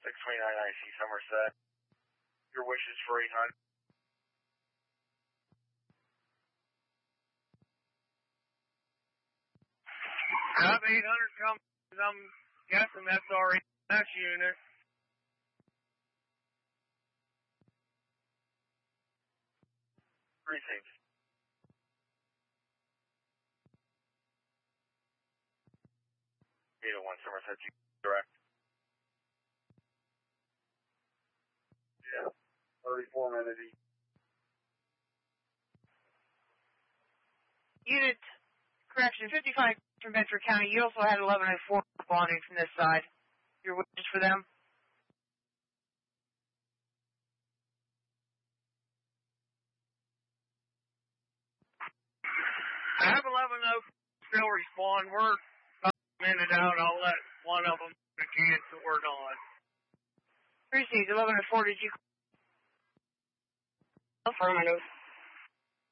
629 IC Somerset. Your wishes for 800. I have 800 coming. I'm guessing that's our EMS unit. Precinct. One Somerset, direct. Yeah, 34 minutes. Unit, correction, 55 from Ventura County. You also had 11 and 4 responding from this side. Your wishes for them? I have 11 still respond. We're about a minute out. I'll let one of them get a chance to work on. Precinct 11 and 4, did you? Affirmative.